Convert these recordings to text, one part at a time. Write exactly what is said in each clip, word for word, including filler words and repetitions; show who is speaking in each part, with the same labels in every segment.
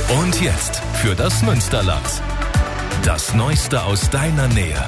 Speaker 1: Und jetzt für das Münsterland. Das Neueste aus deiner Nähe.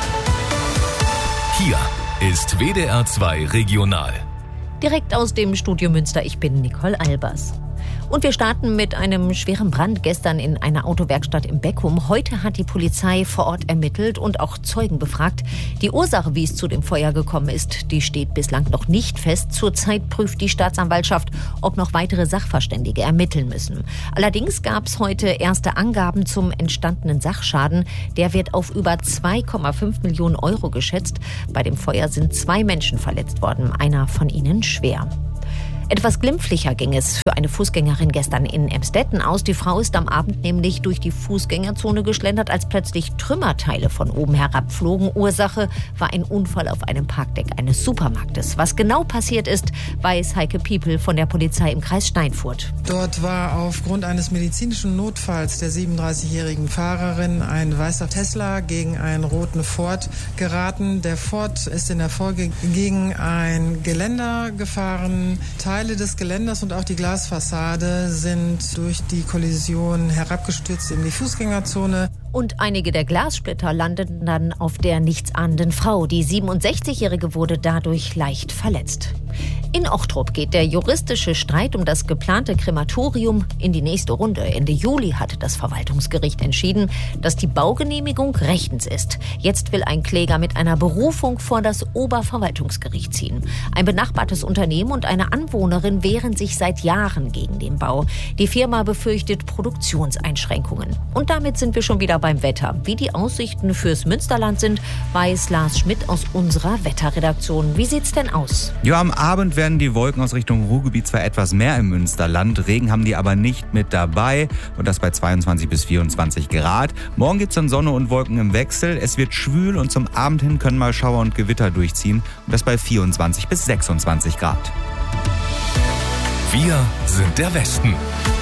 Speaker 1: Hier ist W D R zwei Regional.
Speaker 2: Direkt aus dem Studio Münster, ich bin Nicole Albers. Und wir starten mit einem schweren Brand gestern in einer Autowerkstatt im Beckum. Heute hat die Polizei vor Ort ermittelt und auch Zeugen befragt. Die Ursache, wie es zu dem Feuer gekommen ist, die steht bislang noch nicht fest. Zurzeit prüft die Staatsanwaltschaft, ob noch weitere Sachverständige ermitteln müssen. Allerdings gab es heute erste Angaben zum entstandenen Sachschaden. Der wird auf über zwei Komma fünf Millionen Euro geschätzt. Bei dem Feuer sind zwei Menschen verletzt worden, einer von ihnen schwer. Etwas glimpflicher ging es für eine Fußgängerin gestern in Emstetten aus. Die Frau ist am Abend nämlich durch die Fußgängerzone geschlendert, als plötzlich Trümmerteile von oben herabflogen. Ursache war ein Unfall auf einem Parkdeck eines Supermarktes. Was genau passiert ist, weiß Heike Piepel von der Polizei im Kreis Steinfurt.
Speaker 3: Dort war aufgrund eines medizinischen Notfalls der siebenunddreißigjährigen Fahrerin ein weißer Tesla gegen einen roten Ford geraten. Der Ford ist in der Folge gegen ein Geländer gefahren. Teile des Geländers und auch die Glasfassade sind durch die Kollision herabgestürzt in die Fußgängerzone.
Speaker 2: Und einige der Glassplitter landeten dann auf der nichtsahnenden Frau. Die siebenundsechzigjährige wurde dadurch leicht verletzt. In Ochtrup geht der juristische Streit um das geplante Krematorium in die nächste Runde. Ende Juli hatte das Verwaltungsgericht entschieden, dass die Baugenehmigung rechtens ist. Jetzt will ein Kläger mit einer Berufung vor das Oberverwaltungsgericht ziehen. Ein benachbartes Unternehmen und eine Anwohnerin wehren sich seit Jahren gegen den Bau. Die Firma befürchtet Produktionseinschränkungen. Und damit sind wir schon wieder beim Wetter. Wie die Aussichten fürs Münsterland sind, weiß Lars Schmidt aus unserer Wetterredaktion. Wie sieht's denn aus?
Speaker 4: Ja, am Abend werden die Wolken aus Richtung Ruhrgebiet zwar etwas mehr im Münsterland, Regen haben die aber nicht mit dabei und das bei zweiundzwanzig bis vierundzwanzig Grad. Morgen gibt's dann Sonne und Wolken im Wechsel, es wird schwül und zum Abend hin können mal Schauer und Gewitter durchziehen und das bei vierundzwanzig bis sechsundzwanzig Grad.
Speaker 1: Wir sind der Westen.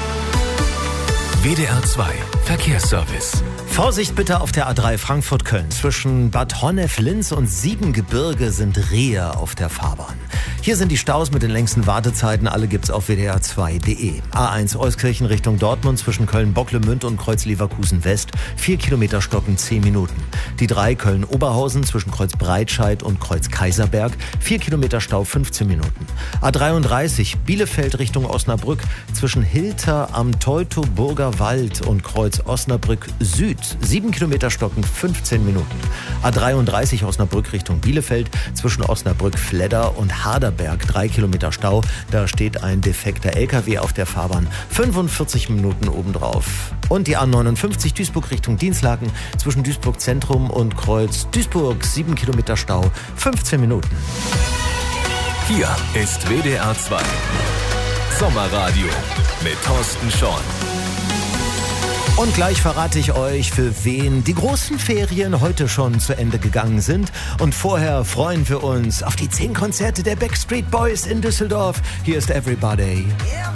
Speaker 1: W D R zwei Verkehrsservice.
Speaker 5: Vorsicht bitte auf der A drei Frankfurt-Köln. Zwischen Bad Honnef-Linz und Siebengebirge sind Rehe auf der Fahrbahn. Hier sind die Staus mit den längsten Wartezeiten. Alle gibt's auf W D R zwei Punkt de. A eins Euskirchen Richtung Dortmund zwischen Köln-Bocklemünd und Kreuz-Leverkusen-West. Vier Kilometer stocken, zehn Minuten. Die drei Köln-Oberhausen zwischen Kreuz-Breitscheid und Kreuz-Kaiserberg. Vier Kilometer Stau, fünfzehn Minuten. A dreiunddreißig Bielefeld Richtung Osnabrück zwischen Hilter am Teutoburger Wald und Kreuz-Osnabrück Süd. Sieben Kilometer stocken, fünfzehn Minuten. A dreiunddreißig Osnabrück Richtung Bielefeld zwischen Osnabrück-Fledder und Harderberg. Drei Kilometer Stau. Da steht ein defekter L K W auf der Fahrbahn. fünfundvierzig Minuten obendrauf. Und die A neunundfünfzig Duisburg Richtung Dinslaken zwischen Duisburg Zentrum und Kreuz Duisburg. Sieben Kilometer Stau, fünfzehn Minuten.
Speaker 1: Hier ist W D R zwei Sommerradio mit Thorsten Schorn.
Speaker 5: Und gleich verrate ich euch, für wen die großen Ferien heute schon zu Ende gegangen sind. Und vorher freuen wir uns auf die zehn Konzerte der Backstreet Boys in Düsseldorf. Hier ist Everybody.